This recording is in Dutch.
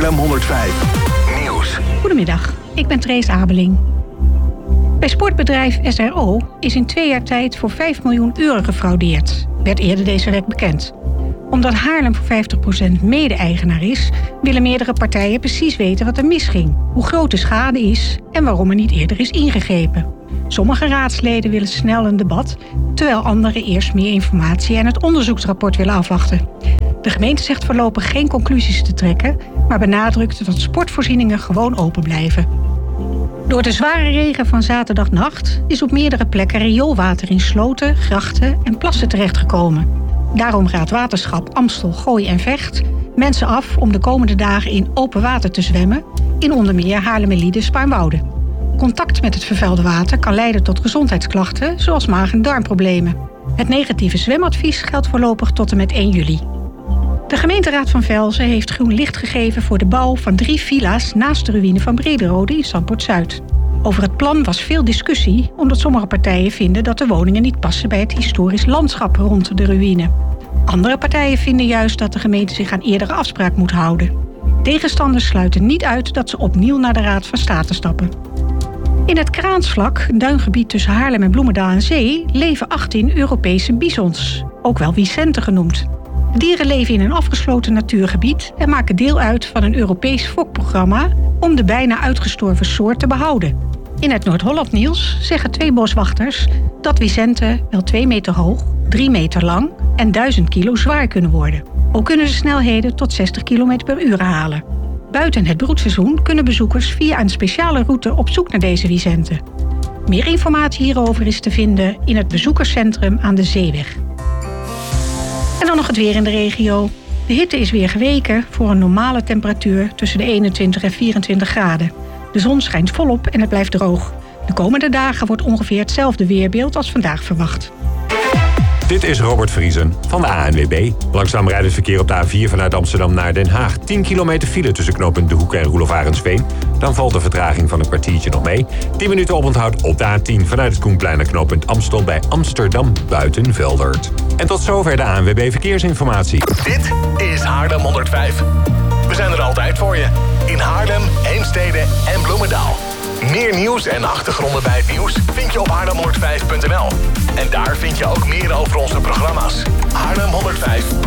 Haarlem 105 Nieuws. Goedemiddag, ik ben Trace Abeling. Bij sportbedrijf SRO is in 2 jaar tijd voor €5 miljoen gefraudeerd, werd eerder deze week bekend. Omdat Haarlem voor 50% mede-eigenaar is, willen meerdere partijen precies weten wat er misging, hoe groot de schade is en waarom er niet eerder is ingegrepen. Sommige raadsleden willen snel een debat, terwijl anderen eerst meer informatie en het onderzoeksrapport willen afwachten. De gemeente zegt voorlopig geen conclusies te trekken, maar benadrukt dat sportvoorzieningen gewoon open blijven. Door de zware regen van zaterdagnacht is op meerdere plekken rioolwater in sloten, grachten en plassen terechtgekomen. Daarom raadt waterschap Amstel, Gooi en Vecht mensen af om de komende dagen in open water te zwemmen, in onder meer Haarlemmerliede, Spaarnwoude. Contact met het vervuilde water kan leiden tot gezondheidsklachten, zoals maag- en darmproblemen. Het negatieve zwemadvies geldt voorlopig tot en met 1 juli. De gemeenteraad van Velzen heeft groen licht gegeven voor de bouw van 3 villa's naast de ruïne van Brederode in Zandpoort-Zuid. Over het plan was veel discussie, omdat sommige partijen vinden dat de woningen niet passen bij het historisch landschap rond de ruïne. Andere partijen vinden juist dat de gemeente zich aan eerdere afspraak moet houden. Tegenstanders sluiten niet uit dat ze opnieuw naar de Raad van State stappen. In het Kraansvlak, een duingebied tussen Haarlem en Bloemendaal aan Zee, leven 18 Europese bisons, ook wel wisenten genoemd. De dieren leven in een afgesloten natuurgebied en maken deel uit van een Europees fokprogramma om de bijna uitgestorven soort te behouden. In het Noord-Holland Nieuws zeggen 2 boswachters dat wisenten wel 2 meter hoog, 3 meter lang en 1000 kilo zwaar kunnen worden. Ook kunnen ze snelheden tot 60 km per uur halen. Buiten het broedseizoen kunnen bezoekers via een speciale route op zoek naar deze wisenten. Meer informatie hierover is te vinden in het bezoekerscentrum aan de Zeeweg. En dan nog het weer in de regio. De hitte is weer geweken voor een normale temperatuur tussen de 21 en 24 graden. De zon schijnt volop en het blijft droog. De komende dagen wordt ongeveer hetzelfde weerbeeld als vandaag verwacht. Dit is Robert Vriesen van de ANWB. Langzaam rijdt het verkeer op de A4 vanuit Amsterdam naar Den Haag. 10 kilometer file tussen knooppunt De Hoek en Roelof Arendsveen. Dan valt de vertraging van een kwartiertje nog mee. 10 minuten oponthoud op de A10 vanuit het Koenplein naar knooppunt Amstel bij Amsterdam buiten Veldert. En tot zover de ANWB Verkeersinformatie. Dit is Haarlem 105. We zijn er altijd voor je. In Haarlem, Heemstede en Bloemendaal. Meer nieuws en achtergronden bij het nieuws vind je op haarlem105.nl. En daar vind je ook meer over onze programma's. Haarlem 105.